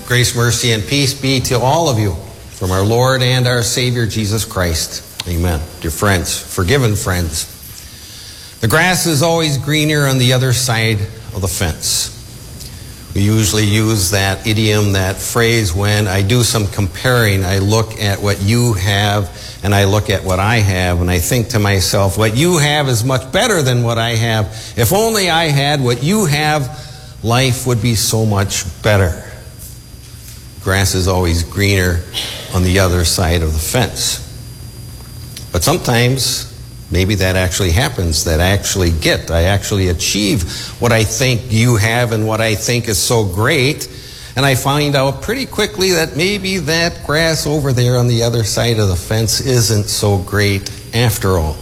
Grace, mercy, and peace be to all of you from our Lord and our Savior, Jesus Christ. Amen. Dear friends, forgiven friends, the grass is always greener on the other side of the fence. We usually use that idiom, that phrase, when I do some comparing. I look at what you have and I look at what I have, and I think to myself, what you have is much better than what I have. If only I had what you have, life would be so much better. Grass is always greener on the other side of the fence. But sometimes, maybe that actually happens, that I actually achieve what I think you have and what I think is so great, and I find out pretty quickly that maybe that grass over there on the other side of the fence isn't so great after all.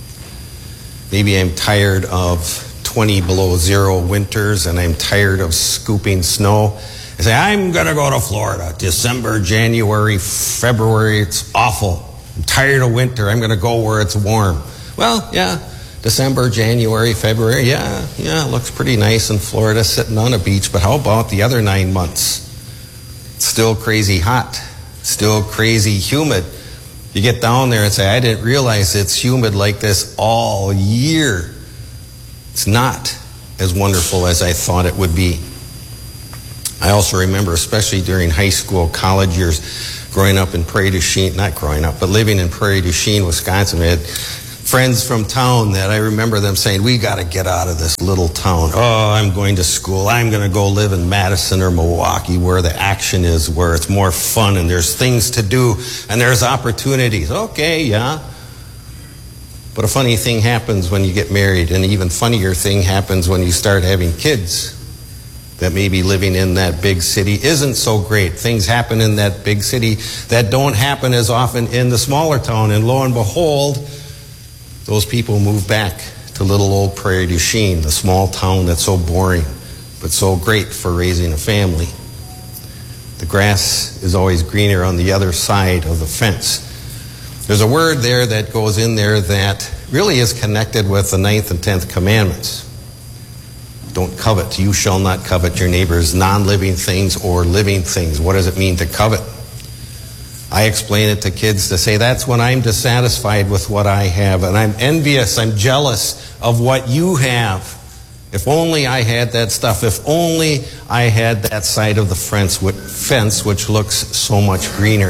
Maybe I'm tired of 20 below zero winters and I'm tired of scooping snow. I say, I'm going to go to Florida. December, January, February, it's awful. I'm tired of winter. I'm going to go where it's warm. Well, yeah, December, January, February, yeah, it looks pretty nice in Florida sitting on a beach, but how about the other 9 months? It's still crazy hot, still crazy humid. You get down there and say, I didn't realize it's humid like this all year. It's not as wonderful as I thought it would be. I also remember, especially during high school, college years, growing up in Prairie du Chien, not growing up, but living in Prairie du Chien, Wisconsin. We had friends from town that I remember them saying, we got to get out of this little town. Oh, I'm going to school. I'm going to go live in Madison or Milwaukee where the action is, where it's more fun and there's things to do and there's opportunities. Okay, yeah. But a funny thing happens when you get married, and an even funnier thing happens when you start having kids. That maybe living in that big city isn't so great. Things happen in that big city that don't happen as often in the smaller town. And lo and behold, those people move back to little old Prairie du Chien, the small town that's so boring, but so great for raising a family. The grass is always greener on the other side of the fence. There's a word there that goes in there that really is connected with the 9th and 10th commandments. Don't covet. You shall not covet your neighbor's non-living things or living things. What does it mean to covet? I explain it to kids to say, that's when I'm dissatisfied with what I have, and I'm envious, I'm jealous of what you have. If only I had that stuff. If only I had that side of the fence which looks so much greener.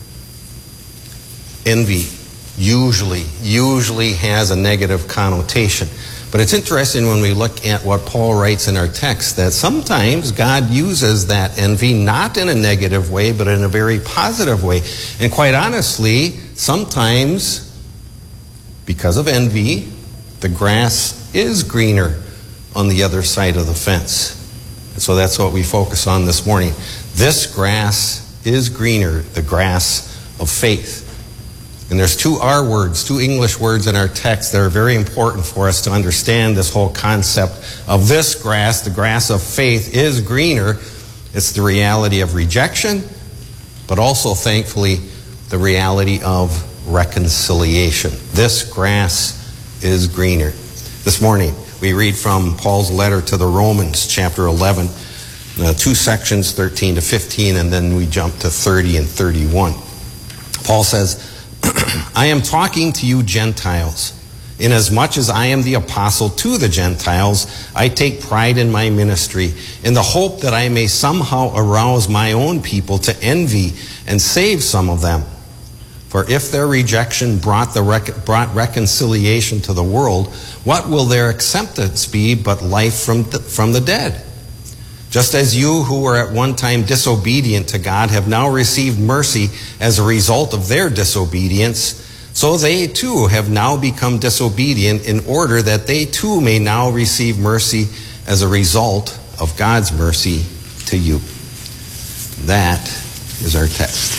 Envy usually has a negative connotation. But it's interesting when we look at what Paul writes in our text that sometimes God uses that envy not in a negative way, but in a very positive way. And quite honestly, sometimes because of envy, the grass is greener on the other side of the fence. And so that's what we focus on this morning. This grass is greener, the grass of faith. And there's two English words in our text that are very important for us to understand this whole concept of this grass. The grass of faith is greener. It's the reality of rejection, but also, thankfully, the reality of reconciliation. This grass is greener. This morning, we read from Paul's letter to the Romans, chapter 11, 2 sections, 13 to 15, and then we jump to 30 and 31. Paul says, I am talking to you Gentiles. Inasmuch as I am the apostle to the Gentiles, I take pride in my ministry, in the hope that I may somehow arouse my own people to envy and save some of them. For if their rejection brought reconciliation to the world, what will their acceptance be but life from the dead? Just as you who were at one time disobedient to God have now received mercy as a result of their disobedience, so they too have now become disobedient in order that they too may now receive mercy as a result of God's mercy to you. That is our text.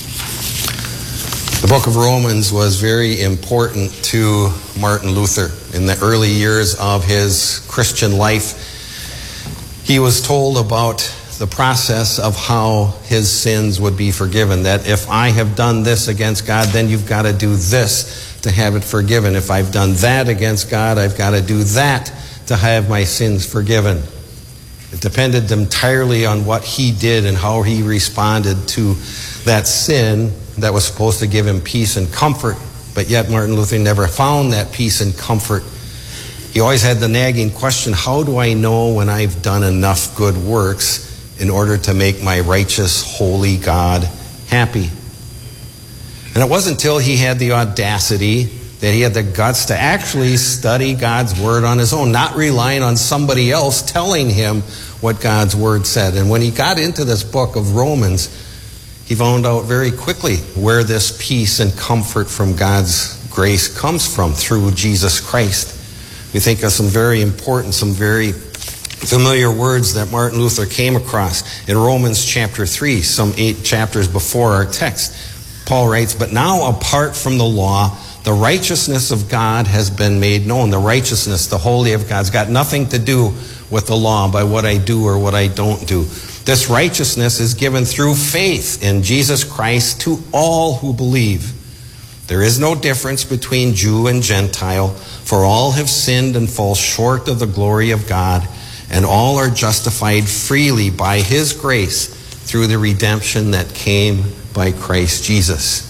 The book of Romans was very important to Martin Luther in the early years of his Christian life. He was told about the process of how his sins would be forgiven. That if I have done this against God, then you've got to do this to have it forgiven. If I've done that against God, I've got to do that to have my sins forgiven. It depended entirely on what he did and how he responded to that sin that was supposed to give him peace and comfort. But yet Martin Luther never found that peace and comfort. He always had the nagging question, how do I know when I've done enough good works in order to make my righteous, holy God happy? And it wasn't until he had the audacity, that he had the guts to actually study God's word on his own, not relying on somebody else telling him what God's word said. And when he got into this book of Romans, he found out very quickly where this peace and comfort from God's grace comes from, through Jesus Christ. We think of some very important, some very familiar words that Martin Luther came across in Romans chapter 3, some 8 chapters before our text. Paul writes, "But now apart from the law, the righteousness of God has been made known." The righteousness, the holy of God's got nothing to do with the law, by what I do or what I don't do. This righteousness is given through faith in Jesus Christ to all who believe. There is no difference between Jew and Gentile, for all have sinned and fall short of the glory of God, and all are justified freely by his grace through the redemption that came by Christ Jesus.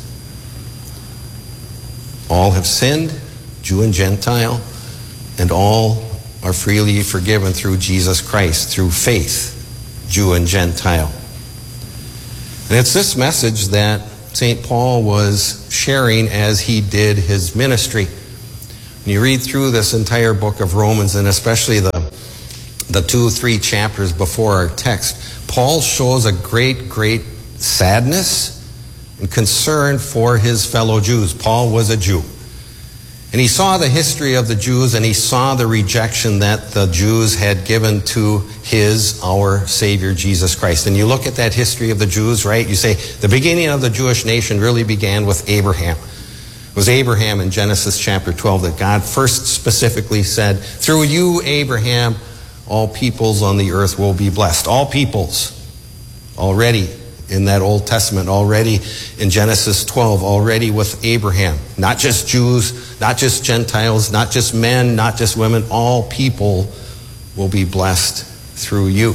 All have sinned, Jew and Gentile, and all are freely forgiven through Jesus Christ, through faith, Jew and Gentile. And it's this message that St. Paul was sharing as he did his ministry. When you read through this entire book of Romans, and especially the 2-3 chapters before our text, Paul shows a great sadness and concern for his fellow Jews. Paul was a Jew. And he saw the history of the Jews, and he saw the rejection that the Jews had given to our Savior, Jesus Christ. And you look at that history of the Jews, right? You say the beginning of the Jewish nation really began with Abraham. It was Abraham in Genesis chapter 12 that God first specifically said, "Through you, Abraham, all peoples on the earth will be blessed." All peoples, already in that Old Testament, already in Genesis 12, already with Abraham. Not just Jews, not just Gentiles, not just men, not just women. All people will be blessed through you.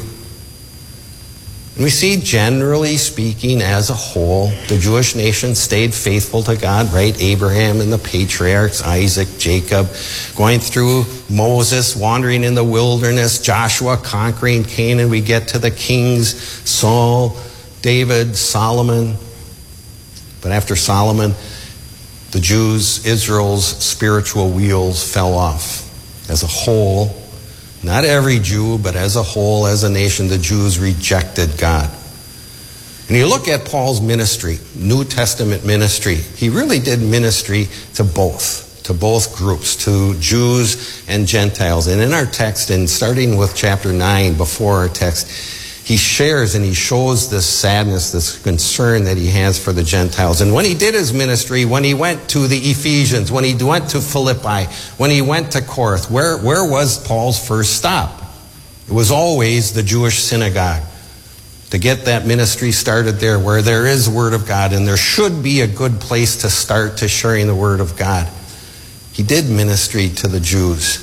And we see, generally speaking, as a whole, the Jewish nation stayed faithful to God, right? Abraham and the patriarchs, Isaac, Jacob, going through Moses, wandering in the wilderness, Joshua conquering Canaan. We get to the kings, Saul, David, Solomon. But after Solomon, the Jews, Israel's spiritual wheels fell off. As a whole, not every Jew, but as a whole, as a nation, the Jews rejected God. And you look at Paul's ministry, New Testament ministry, he really did ministry to both groups, to Jews and Gentiles. And in our text, and starting with chapter 9 before our text, he shares and he shows this sadness, this concern that he has for the Gentiles. And when he did his ministry, when he went to the Ephesians, when he went to Philippi, when he went to Corinth, where was Paul's first stop? It was always the Jewish synagogue. To get that ministry started there, where there is the Word of God, and there should be a good place to start to sharing the Word of God. He did ministry to the Jews.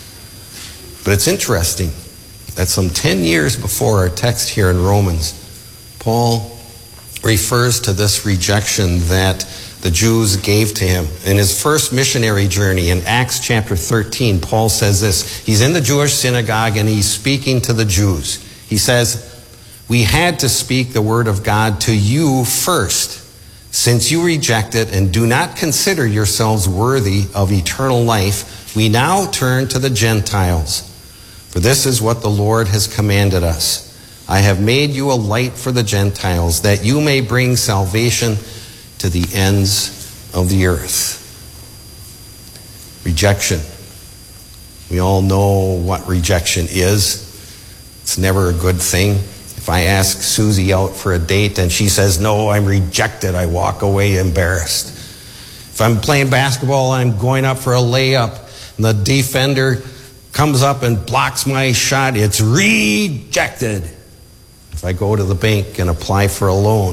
But it's interesting that some 10 years before our text here in Romans, Paul refers to this rejection that the Jews gave to him. In his first missionary journey in Acts chapter 13, Paul says this. He's in the Jewish synagogue and he's speaking to the Jews. He says, "We had to speak the word of God to you first. Since you reject it and do not consider yourselves worthy of eternal life, we now turn to the Gentiles. For this is what the Lord has commanded us. I have made you a light for the Gentiles, that you may bring salvation to the ends of the earth." Rejection. We all know what rejection is. It's never a good thing. If I ask Susie out for a date and she says, "No, I'm rejected," I walk away embarrassed. If I'm playing basketball and I'm going up for a layup and the defender comes up and blocks my shot, it's rejected. If I go to the bank and apply for a loan,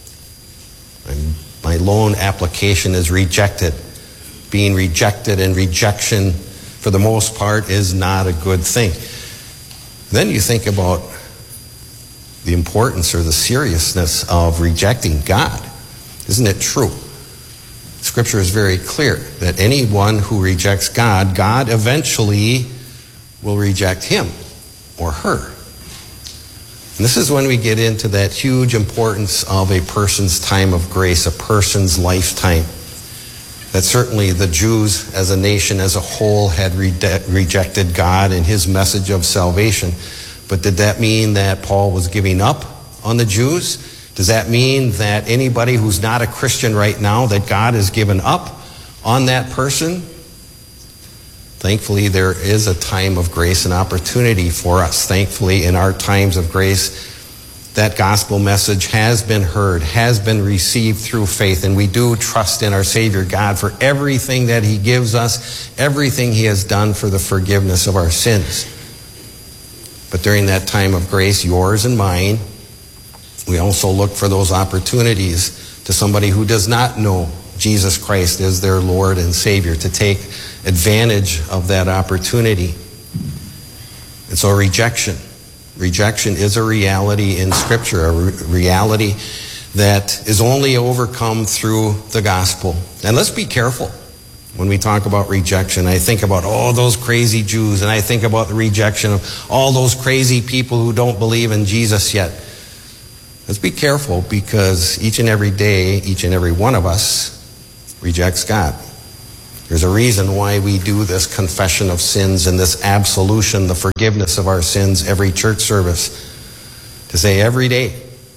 my loan application is rejected. Being rejected and rejection, for the most part, is not a good thing. Then you think about the importance or the seriousness of rejecting God. Isn't it true? Scripture is very clear that anyone who rejects God, God eventually will reject him or her. And this is when we get into that huge importance of a person's time of grace, a person's lifetime. That certainly the Jews as a nation as a whole had rejected God and his message of salvation. But did that mean that Paul was giving up on the Jews? Does that mean that anybody who's not a Christian right now, that God has given up on that person? Thankfully, there is a time of grace and opportunity for us. Thankfully, in our times of grace, that gospel message has been heard, has been received through faith, and we do trust in our Savior God for everything that he gives us, everything he has done for the forgiveness of our sins. But during that time of grace, yours and mine, we also look for those opportunities to somebody who does not know Jesus Christ as their Lord and Savior, to take advantage of that opportunity. And so rejection is a reality in Scripture, a reality that is only overcome through the gospel. And let's be careful when we talk about rejection. I think about all those crazy Jews, and I think about the rejection of all those crazy people who don't believe in Jesus yet. Let's be careful, because each and every day, each and every one of us rejects God. There's a reason why we do this confession of sins and this absolution, the forgiveness of our sins, every church service. To say every day,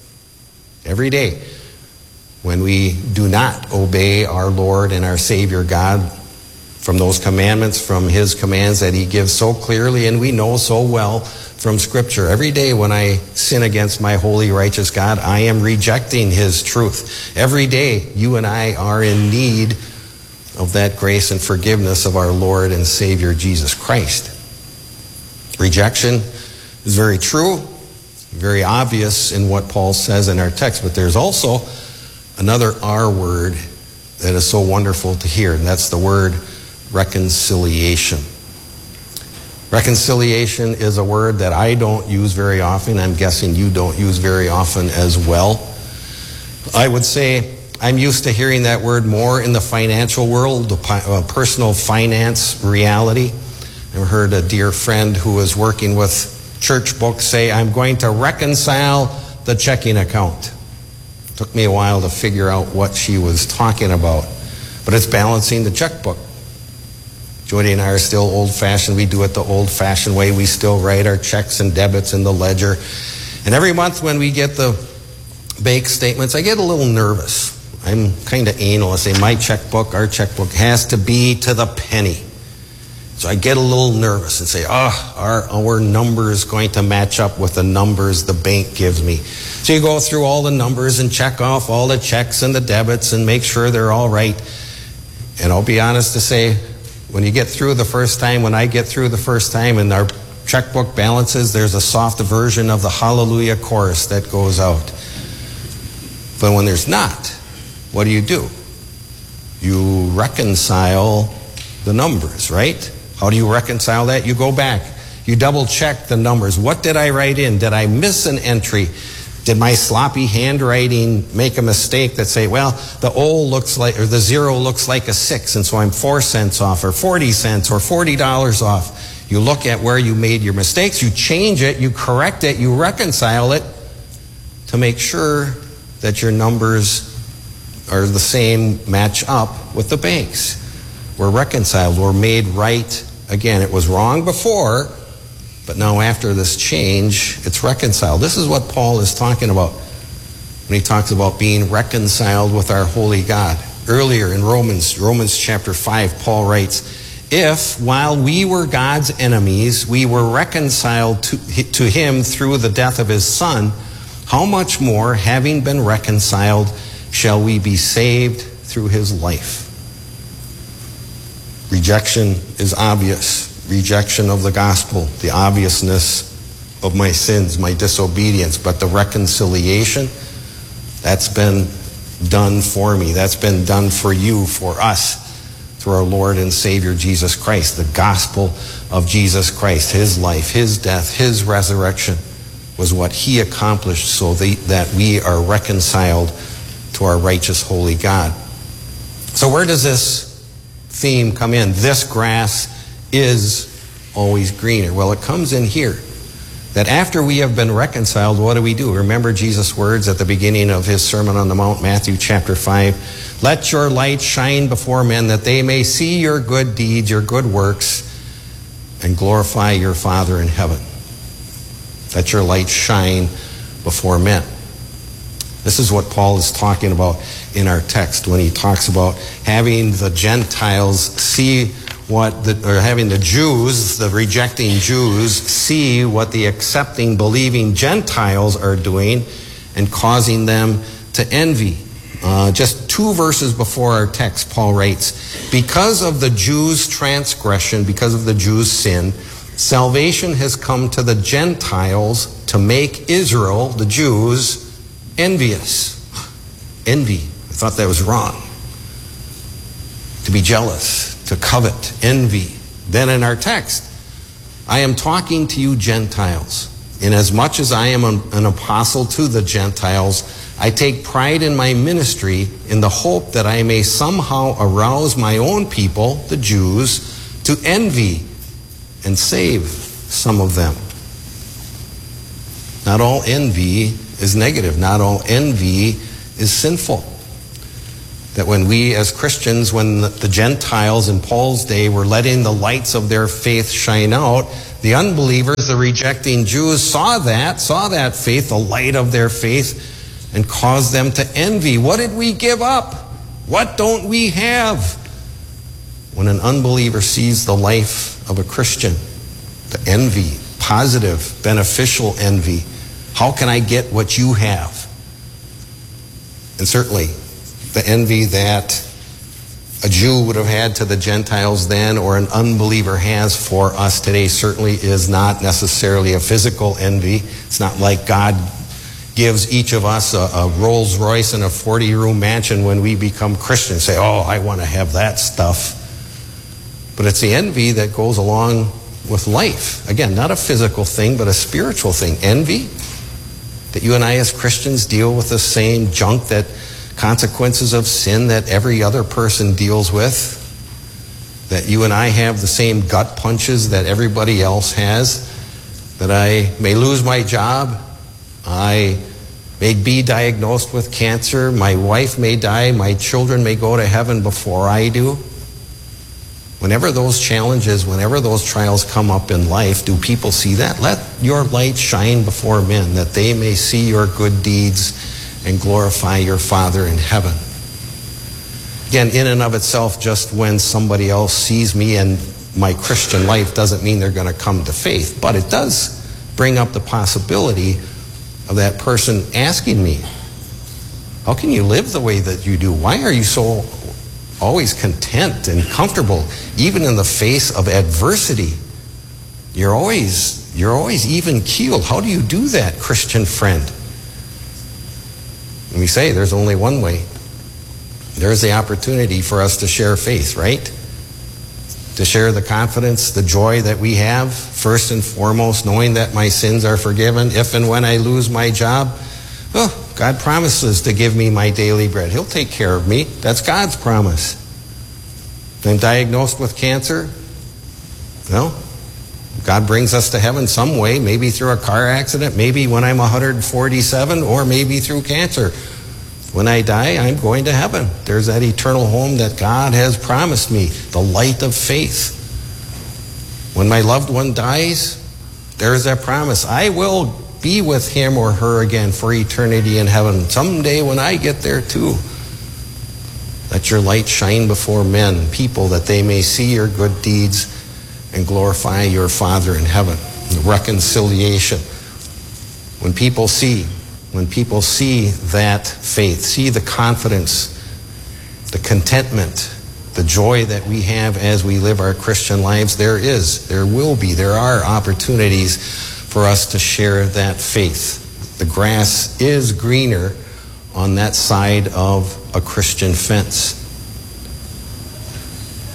when we do not obey our Lord and our Savior God from those commandments, from his commands that he gives so clearly and we know so well from Scripture. Every day when I sin against my holy, righteous God, I am rejecting his truth. Every day you and I are in need of that grace and forgiveness of our Lord and Savior Jesus Christ. Rejection is very true, very obvious in what Paul says in our text, but there's also another R word that is so wonderful to hear, and that's the word reconciliation. Reconciliation is a word that I don't use very often. I'm guessing you don't use very often as well. I would say I'm used to hearing that word more in the financial world, the personal finance reality. I heard a dear friend who was working with church books say, I'm going to reconcile the checking account. It took me a while to figure out what she was talking about, but it's balancing the checkbook. Jody and I are still old-fashioned. We do it the old-fashioned way. We still write our checks and debits in the ledger. And every month when we get the bank statements, I get a little nervous. I'm kind of anal. I say, my checkbook, our checkbook, has to be to the penny. So I get a little nervous and say, our number is going to match up with the numbers the bank gives me. So you go through all the numbers and check off all the checks and the debits and make sure they're all right. And I'll be honest to say, when you get through the first time, when I get through the first time and our checkbook balances, there's a soft version of the Hallelujah chorus that goes out. But when there's not, what do? You reconcile the numbers, right? How do you reconcile that? You go back. You double check the numbers. What did I write in? Did I miss an entry? Did my sloppy handwriting make a mistake that say, well, the O looks like, or the 0 looks like a 6, and so I'm 4 cents off, or 40 cents, or $40 off. You look at where you made your mistakes, you change it, you correct it, you reconcile it to make sure that your numbers are the same, match up with the bank's. We're reconciled, we're made right again. It was wrong before, but now after this change, it's reconciled. This is what Paul is talking about when he talks about being reconciled with our holy God. Earlier in Romans chapter 5, Paul writes, if while we were God's enemies, we were reconciled to him through the death of his Son, how much more, having been reconciled, shall we be saved through his life? Rejection is obvious. Rejection of the gospel, the obviousness of my sins, my disobedience, but the reconciliation, that's been done for me. That's been done for you, for us, through our Lord and Savior Jesus Christ. The gospel of Jesus Christ, his life, his death, his resurrection was what he accomplished so that we are reconciled to our righteous, holy God. So where does this theme come in? This grass is always greener. Well, it comes in here. That after we have been reconciled, what do? Remember Jesus' words at the beginning of his Sermon on the Mount, Matthew chapter 5. Let your light shine before men that they may see your good deeds, your good works, and glorify your Father in heaven. Let your light shine before men. This is what Paul is talking about in our text when he talks about having the Gentiles see having the Jews, the rejecting Jews, see what the accepting, believing Gentiles are doing and causing them to envy. Just 2 verses before our text, Paul writes, because of the Jews' transgression, because of the Jews' sin, salvation has come to the Gentiles to make Israel, the Jews, envious. Envy. I thought that was wrong. To be jealous, to covet, envy. Then in our text, I am talking to you Gentiles. Inasmuch as I am an apostle to the Gentiles, I take pride in my ministry in the hope that I may somehow arouse my own people, the Jews, to envy and save some of them. Not all envy is negative. Not all envy is sinful. That when we as Christians, when the Gentiles in Paul's day were letting the lights of their faith shine out, the unbelievers, the rejecting Jews, saw that faith, the light of their faith, and caused them to envy. What did we give up? What don't we have? When an unbeliever sees the life of a Christian, the envy, positive, beneficial envy. How can I get what you have? And certainly, the envy that a Jew would have had to the Gentiles then, or an unbeliever has for us today, certainly is not necessarily a physical envy. It's not like God gives each of us a Rolls Royce and a 40-room mansion when we become Christians. Say, oh, I want to have that stuff. But it's the envy that goes along with life. Again, not a physical thing, but a spiritual thing. Envy, that you and I as Christians deal with the same junk, that consequences of sin that every other person deals with, that you and I have the same gut punches that everybody else has, that I may lose my job, I may be diagnosed with cancer, my wife may die, my children may go to heaven before I do. Whenever those challenges, whenever those trials come up in life, do people see that? Let your light shine before men, that they may see your good deeds and glorify your Father in heaven. Again, in and of itself, just when somebody else sees me and my Christian life doesn't mean they're going to come to faith, but it does bring up the possibility of that person asking me, how can you live the way that you do? Why are you so always content and comfortable, even in the face of adversity? You're always even-keeled. How do you do that, Christian friend? And we say there's only one way. There's the opportunity for us to share faith, right? To share the confidence, the joy that we have, first and foremost, knowing that my sins are forgiven. If and when I lose my job, God promises to give me my daily bread. He'll take care of me. That's God's promise. I'm diagnosed with cancer. Well, God brings us to heaven some way, maybe through a car accident, maybe when I'm 147, or maybe through cancer. When I die, I'm going to heaven. There's that eternal home that God has promised me, the light of faith. When my loved one dies, there's that promise. I will be with him or her again for eternity in heaven. Someday when I get there too. Let your light shine before men, people, that they may see your good deeds and glorify your Father in heaven. The reconciliation. When people see that faith, see the confidence, the contentment, the joy that we have as we live our Christian lives, there are opportunities for us to share that faith. The grass is greener on that side of a Christian fence.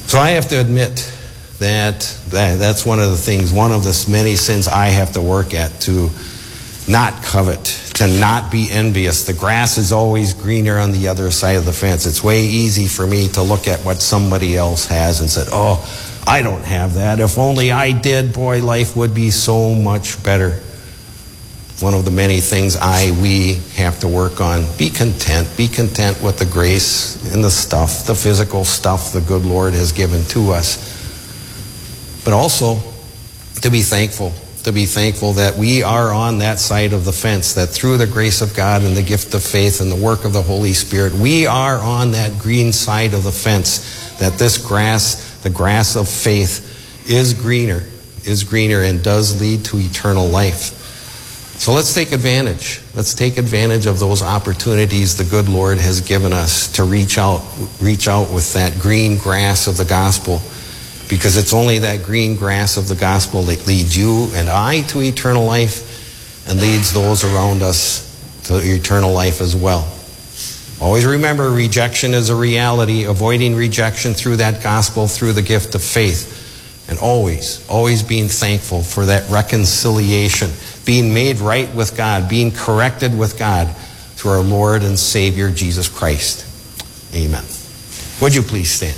So I have to admit that's one of the things, one of the many sins I have to work at, to not covet, to not be envious. The grass is always greener on the other side of the fence. It's way easy for me to look at what somebody else has and say, oh, I don't have that. If only I did, boy, life would be so much better. One of the many things we have to work on. Be content. Be content with the grace and the stuff, the physical stuff the good Lord has given to us. But also to be thankful that we are on that side of the fence, that through the grace of God and the gift of faith and the work of the Holy Spirit, we are on that green side of the fence, that this grass, the grass of faith, is greener and does lead to eternal life. So let's take advantage. Let's take advantage of those opportunities the good Lord has given us to reach out with that green grass of the gospel, because it's only that green grass of the gospel that leads you and I to eternal life and leads those around us to eternal life as well. Always remember, rejection is a reality. Avoiding rejection through that gospel, through the gift of faith. And always being thankful for that reconciliation, being made right with God, being corrected with God through our Lord and Savior, Jesus Christ. Amen. Would you please stand?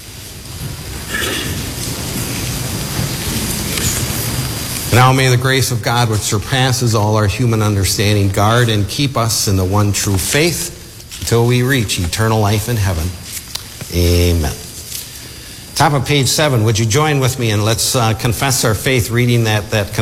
Now may the grace of God, which surpasses all our human understanding, guard and keep us in the one true faith until we reach eternal life in heaven. Amen. Top of page 7, would you join with me and let's confess our faith, reading that